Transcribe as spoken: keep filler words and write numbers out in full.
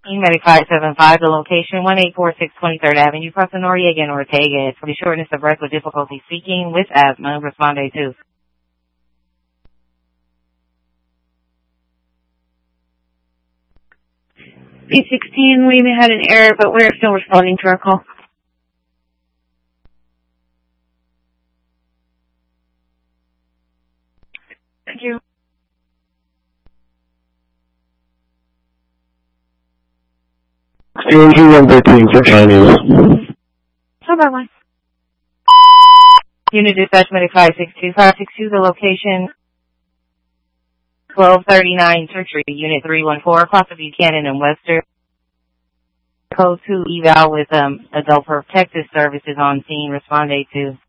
Medic five seven five, the location one eight four six twenty-third Avenue, crossing Noriega and Ortega. For the shortness of breath with difficulty speaking with asthma, Responde two. P sixteen, we had an error, but we're still responding to our call. Thank you. C N G one thirteen, for Chinese. Bye bye. Unit dispatch medic five six two five six two, the location twelve thirty-nine Church Street, Unit three one four, across the Buchanan and Webster. Code two eval with um adult protective services on scene. Responde two.